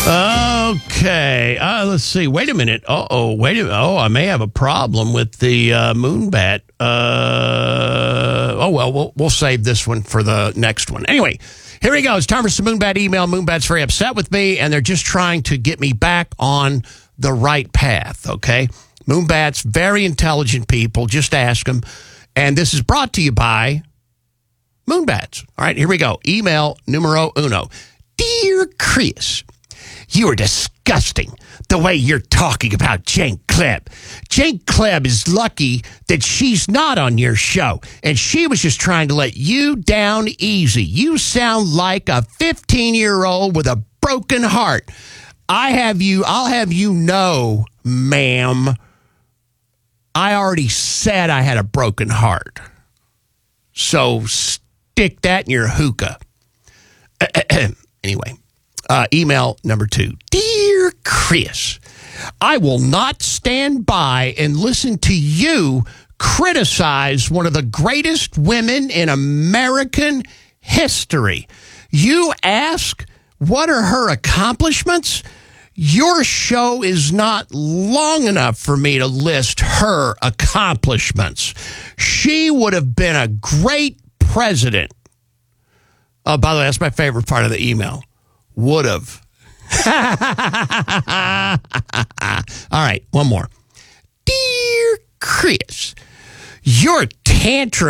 Okay. Let's see. Wait a minute. Wait a minute. Oh, I may have a problem with the Moonbat. We'll save this one for the next one. Anyway, here we go. It's time for some Moonbat email. Moonbat's very upset with me, and they're just trying to get me back on the right path, okay? Moonbat's very intelligent people. Just ask them. And this is brought to you by Moonbats. All right, here we go. Email numero uno. Dear Chris, you are disgusting the way you're talking about Jane Klebb. Jane Klebb is lucky that she's not on your show, and she was just trying to let you down easy. You sound like a 15-year-old with a broken heart. I'll have you know, ma'am, I already said I had a broken heart. So stick that in your hookah. Anyway. Email number 2. Dear Chris, I will not stand by and listen to you criticize one of the greatest women in American history. You ask, what are her accomplishments? Your show is not long enough for me to list her accomplishments. She would have been a great president. Oh, by the way, that's my favorite part of the email. Would have. All right, one more. Dear Chris, your tantrum